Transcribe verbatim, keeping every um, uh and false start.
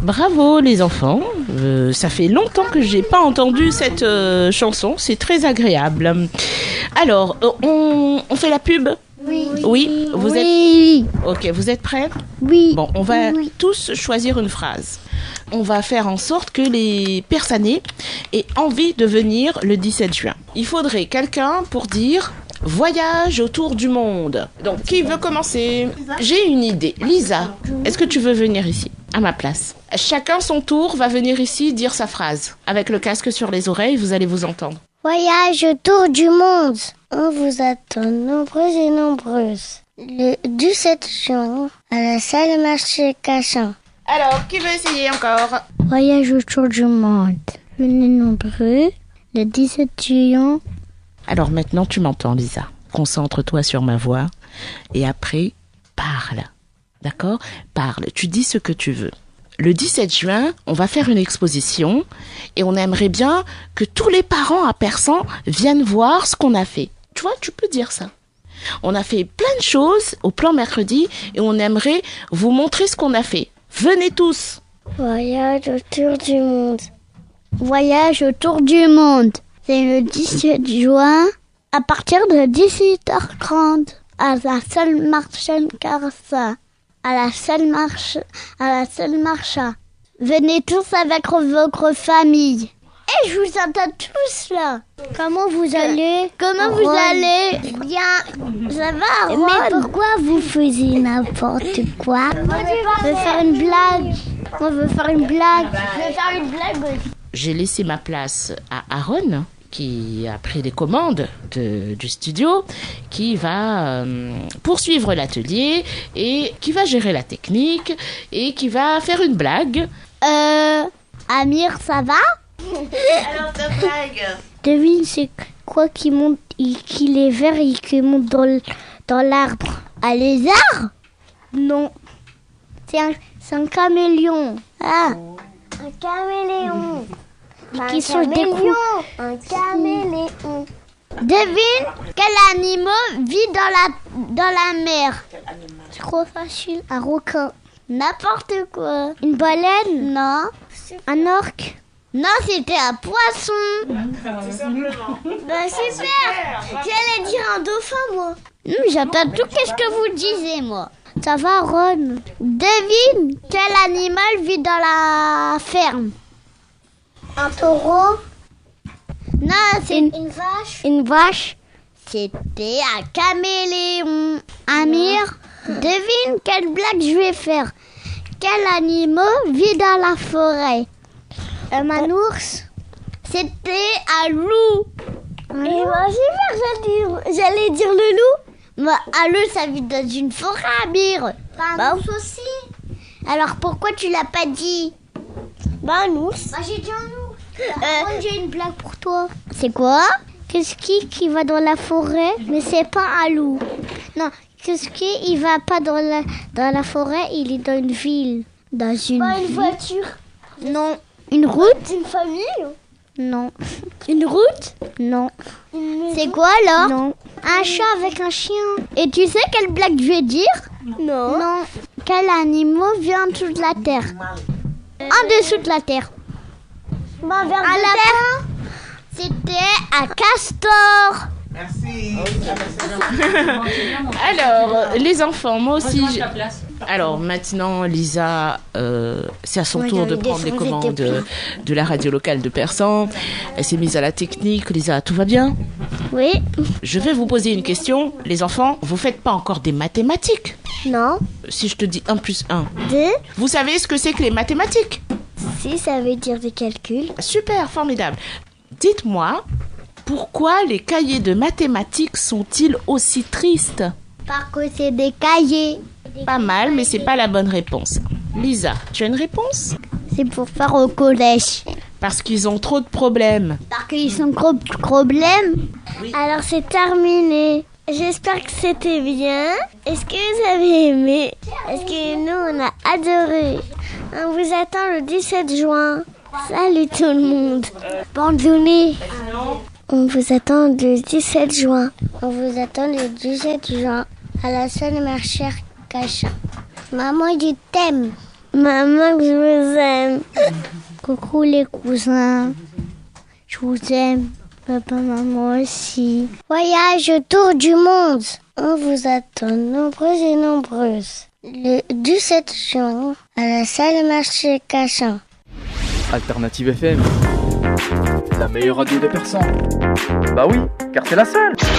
Bravo les enfants, euh, ça fait longtemps que j'ai pas entendu cette euh, chanson, c'est très agréable. Alors, euh, on, on fait la pub ? Oui. Oui, vous oui. êtes... Ok, vous êtes prêts ? Oui. Bon, on va oui. tous choisir une phrase. On va faire en sorte que les Persanais aient envie de venir le dix-sept juin. Il faudrait quelqu'un pour dire « Voyage autour du monde ». Donc, qui veut commencer ? J'ai une idée. Lisa, est-ce que tu veux venir ici, à ma place ? Chacun son tour va venir ici dire sa phrase. Avec le casque sur les oreilles, vous allez vous entendre. Voyage autour du monde. On vous attend nombreuses et nombreuses. Le dix-sept juin, à la salle marché Cachan. Alors, qui veut essayer encore ? Voyage autour du monde. Venez nombreux, le dix-sept juin. Alors maintenant, tu m'entends, Lisa. Concentre-toi sur ma voix. Et après, parle. D'accord ? Parle. Tu dis ce que tu veux. Le dix-sept juin, on va faire une exposition et on aimerait bien que tous les parents à Persan viennent voir ce qu'on a fait. Tu vois, tu peux dire ça. On a fait plein de choses au plan mercredi et on aimerait vous montrer ce qu'on a fait. Venez tous. Voyage autour du monde. Voyage autour du monde. C'est le dix-sept juin à partir de dix-huit heures trente à la salle Marchand Carsa. À la salle marche, à la salle Marcha. Venez tous avec votre famille. Et je vous entends tous là. Comment vous allez ? Comment Ron. Vous allez ? Bien. Ça va, Ron ? Mais pourquoi vous faisiez n'importe quoi ? On veut faire une blague. On veut faire une blague. Je veux faire une blague. J'ai laissé ma place à Aaron, qui a pris les commandes de, du studio, qui va euh, poursuivre l'atelier et qui va gérer la technique et qui va faire une blague. Euh, Amir, ça va ? Alors ta blague ? Devine, c'est quoi qui monte, qui est vert et qui monte dans, le, dans l'arbre ? Un lézard ? Non. C'est un, c'est un caméléon. Ah, un caméléon. Un qui sont caméléon. Un caméléon. Devine quel animal vit dans la, dans la mer. C'est trop facile. Un requin. N'importe quoi. Une baleine ? Non. Un orque ? Non, c'était un poisson. Tout simplement. Ben super. J'allais dire un dauphin, moi. Hum, j'entends tout qu'est-ce que vous disiez, moi. Ça va, Ron ? Devine quel animal vit dans la ferme. Un taureau. Non, c'est une, Une vache. une vache. C'était un caméléon. Amir, devine quelle blague je vais faire. Quel animal vit dans la forêt ? Un manours. C'était un loup. Un Et loup. moi, super, j'allais dire, j'allais dire le loup. Bah, un loup, ça vit dans une forêt, Amir. Un Bah, ours aussi. alors pourquoi tu l'as pas dit ? Bah, un ours. Bah, j'ai dit un ours. Euh, j'ai une blague pour toi. C'est quoi ? Qu'est-ce qui, qui va dans la forêt, mais c'est pas un loup. Non, qu'est-ce qui, il va pas dans la, dans la forêt, il est dans une ville. Dans une Pas une ville. voiture. Non. Une route ? Une famille. Non. Une route ? Non. Une C'est maison. quoi alors ? Non. Un chat avec un chien. Et tu sais quelle blague je vais dire ? Non. Non. Quel animal vit en dessous de la terre ? En dessous de la terre. Bah, vers Un de lapin ? C'était un castor. Merci. Alors, les enfants, moi aussi... j'ai- Alors, maintenant, Lisa, euh, c'est à son Moi, tour j'avais de prendre les descendu des commandes de, de la radio locale de Persan. Elle s'est mise à la technique. Lisa, tout va bien ? Oui. Je vais vous poser une question. Les enfants, vous faites pas encore des mathématiques ? Non. Si je te dis un plus un, Deux. vous savez ce que c'est que les mathématiques ? Si, ça veut dire des calculs. Super, formidable. Dites-moi, pourquoi les cahiers de mathématiques sont-ils aussi tristes ? Parce que c'est des cahiers. Pas mal, mais c'est pas la bonne réponse. Lisa, tu as une réponse ? C'est pour faire au collège. Parce qu'ils ont trop de problèmes. Parce qu'ils sont gros problèmes. Alors, c'est terminé. J'espère que c'était bien. Est-ce que vous avez aimé? Est-ce que nous, on a adoré? On vous attend le dix-sept juin. Salut tout le monde. Bonne journée. On vous attend le dix-sept juin. On vous attend le dix-sept juin à la salle Marchère Cachin. Maman, je t'aime. Maman, que je vous aime. Coucou les cousins. Je vous aime. Papa, maman aussi. Voyage autour du monde. On vous attend nombreuses et nombreuses. Le dix-sept juin, à la salle marché Cachan. Alternative F M, la meilleure radio de Persan. Bah oui, car c'est la seule.